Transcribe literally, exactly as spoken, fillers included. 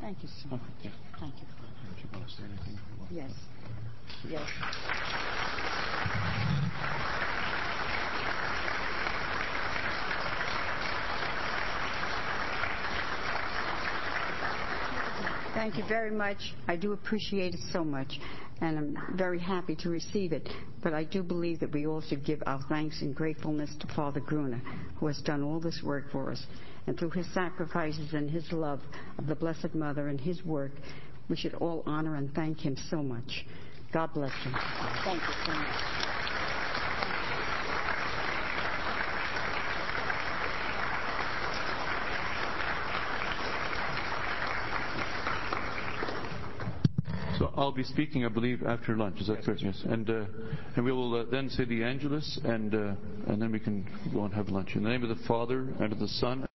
Thank you so much. Oh, yeah. Thank you. Do you want to say anything? Yes. Yes. Thank you very much. I do appreciate it so much, and I'm very happy to receive it. But I do believe that we all should give our thanks and gratefulness to Father Gruner, who has done all this work for us. And through his sacrifices and his love of the Blessed Mother and his work, we should all honor and thank him so much. God bless him. Thank you so much. So I'll be speaking, I believe, after lunch. Is that correct? Yes. And uh, and we will uh, then say the Angelus, and uh, and then we can go and have lunch. In the name of the Father, and of the Son,